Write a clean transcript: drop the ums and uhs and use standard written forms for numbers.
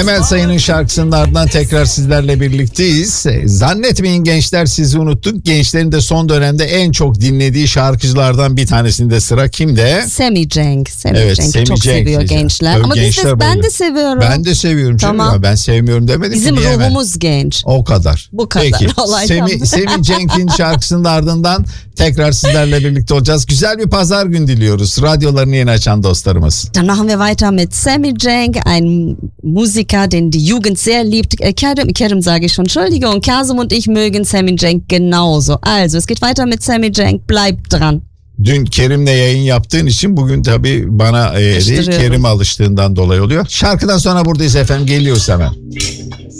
Emel Sayın'ın şarkısının ardından tekrar sizlerle birlikteyiz. Zannetmeyin gençler, sizi unuttuk. Gençlerin de son dönemde en çok dinlediği şarkıcılardan bir tanesinde sıra kimde? Sammy Cenk. Evet, Cenk'i Sammy çok Cenk seviyor diyeceğim. gençler. Tabii ama gençler ben de seviyorum. Ben de seviyorum. Tamam. Ama ben sevmiyorum demedim. Bizim ruhumuz genç. O kadar. Bu kadar. Peki. Olay Sammy Cenk'in şarkısının ardından tekrar sizlerle birlikte olacağız. Güzel bir pazar günü diliyoruz. Radyolarını yeni açan dostlarımız. Dann machen wir weiter mit Sammy Cenk, ein Musiker, den die Jugend sehr liebt. Kerem sage ich schon, Entschuldigung, Kasım und ich mögen Sammy Cenk genauso. Also, es geht weiter mit Sammy Cenk, bleibt dran. Dün Kerim'le yayın yaptığın için bugün tabii bana değil, Kerim'e alıştığından dolayı oluyor. Şarkıdan sonra buradayız efendim, geliyoruz hemen.